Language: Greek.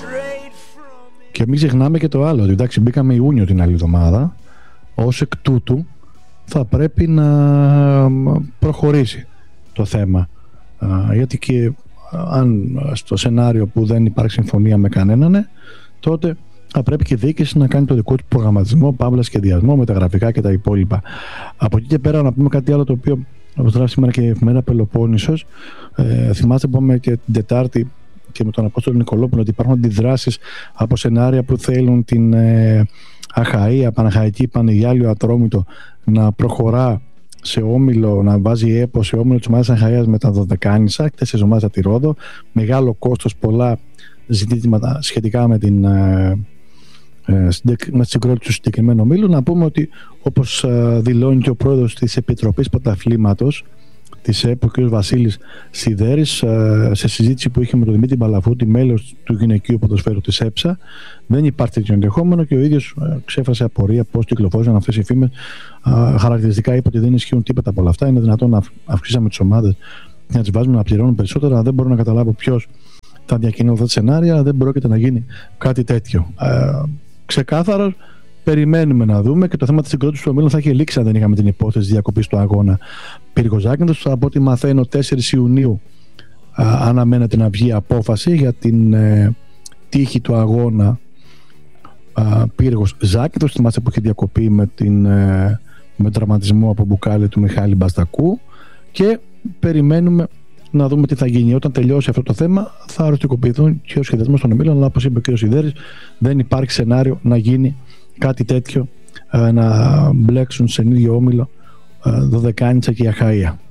Και μην ξεχνάμε και το άλλο, ότι εντάξει, μπήκαμε Ιούνιο την άλλη εβδομάδα, ως εκ τούτου θα πρέπει να προχωρήσει το θέμα, γιατί και αν στο σενάριο που δεν υπάρχει συμφωνία με κανέναν, τότε θα πρέπει και η διοίκηση να κάνει το δικό του προγραμματισμό, παύλα σχεδιασμό, με τα γραφικά και τα υπόλοιπα. Από εκεί και πέρα να πούμε κάτι άλλο, το οποίο όπως γράφει σήμερα και η εφημερίδα Πελοπόννησος, θυμάστε που είπαμε και την Τετάρτη και με τον Απόστολο Νικολόπουλο ότι υπάρχουν αντιδράσεις από σενάρια που θέλουν την Αχαΐα, Παναχαϊκή, Πανηγιάλιο, Ατρόμητο να προχωρά σε όμιλο, να βάζει ΕΠΟ σε όμιλο της ομάδας Αχαΐας με τα Δωδεκάνησα, 4 ομάδες από τη Ρόδο, μεγάλο κόστος, πολλά ζητήματα σχετικά με την συγκρότηση του συγκεκριμένου ομίλου. Να πούμε ότι όπως δηλώνει και ο πρόεδρος της Επιτροπής Πρωταθλήματος της ΕΠΟ, ο κ. Βασίλης Σιδέρης, σε συζήτηση που είχε με τον Δημήτρη Μπαλαφούτη, μέλος του γυναικείου ποδοσφαίρου της ΕΠΣΑ, δεν υπάρχει τέτοιο ενδεχόμενο και ο ίδιος ξέφρασε απορία πώς κυκλοφόρησαν αυτές οι φήμες. Χαρακτηριστικά είπε ότι δεν ισχύουν τίποτα από όλα αυτά. Είναι δυνατόν να αυξήσαμε τις ομάδες και να τις βάζουμε να πληρώνουν περισσότερα. Δεν μπορώ να καταλάβω ποιος θα διακινεί αυτά τα σενάρια, αλλά δεν πρόκειται να γίνει κάτι τέτοιο. Ξεκάθαρο, περιμένουμε να δούμε, και το θέμα της συγκρότησης του ομίλου θα είχε λήξει αν δεν είχαμε την υπόθεση διακοπής του αγώνα Πύργος-Ζάκυνθος. Από ό,τι μαθαίνω, 4 Ιουνίου αναμένεται να βγει απόφαση για την τύχη του αγώνα Πύργος-Ζάκυνθος. Θυμάστε που είχε διακοπεί με τραυματισμό από μπουκάλι του Μιχάλη Μπαστακού, και περιμένουμε να δούμε τι θα γίνει. Όταν τελειώσει αυτό το θέμα θα οριστικοποιηθούν και ο σχεδιασμός των ομίλων, αλλά όπως είπε ο κ. Σιδέρης, δεν υπάρχει σενάριο να γίνει κάτι τέτοιο, να μπλέξουν σε ίδιο όμιλο Δωδεκάνησα και η Αχαΐα.